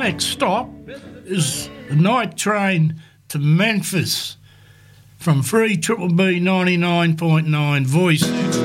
next stop is the night train to Memphis from Free Triple B 99.9 Voice.